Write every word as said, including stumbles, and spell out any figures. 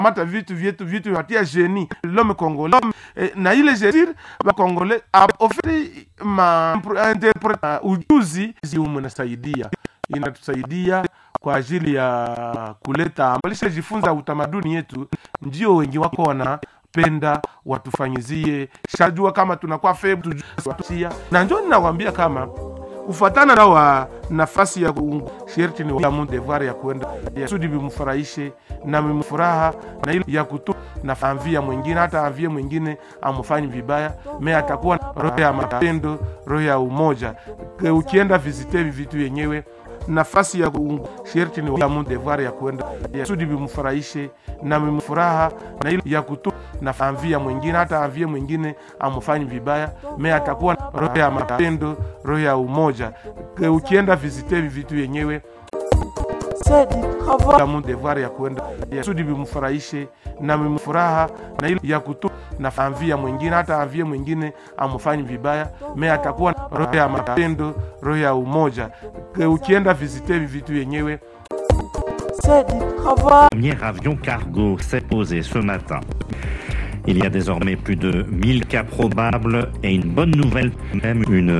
mata vitu vyetu vitu watia genie l'homme congolais eh, na ile gesir ba congolais oferi ma interprete uh, ujuzi zinasaidia inatusaidia kwa ajili ya kuleta ambalisha jifunza utamaduni yetu, ndio wengi wako wanapenda watufanyizie shajua kama tunakuwa febu tujua, na ndio ninawaambia kama kufuatana na wa nafasi ya sherti ni wa devoir ya kwenda ya sudi bimfurahishe na mfuraha na ile ya kutu na famvia mwingine hata avie mwingine amfanye vibaya me atakuwa roho ya mapendo, roho ya umoja. Ukienda visite vitu yenyewe nafasi ya sherti ni wa devoir ya kwenda ya sudi bimfurahishe na mfuraha na ile ya kutu na famvia mwingine hata avie mwingine amfanye vibaya me atakuwa roho ya mapendo, roho ya umoja. Ukienda visite vitu yenyewe mon devoir ya kwenda ya sudi bimfurahishe na mfuraha na ile ya kutu na famvia mwingine hata avie mwingine amfanye vibaya me atakuwa roho ya mapendo, roho ya umoja. Ukienda visite vitu yenyewe. Premier avion cargo s'est posé ce matin. Il y a désormais plus de mille cas probables et une bonne nouvelle, même une